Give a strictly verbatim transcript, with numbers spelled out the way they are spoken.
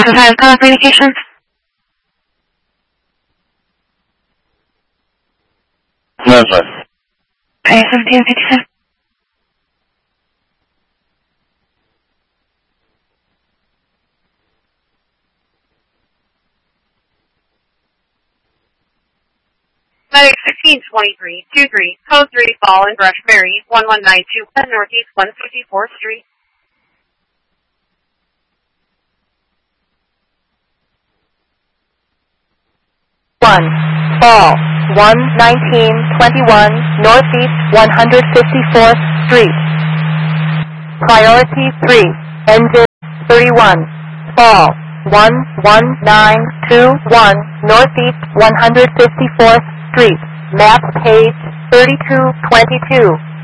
has uh, communications. Northwest. Okay, seventeen fifty-seven. Medic sixteen twenty-three, two three, code three, fall and brush Mary, one one nine two, Northeast one fifty-fourth Street. one, fall, one nineteen twenty-one, Northeast one fifty-fourth Street. Priority three, engine thirty-one, fall, one one nine two one, Northeast one fifty-fourth Street. Map page thirty-two twenty-two.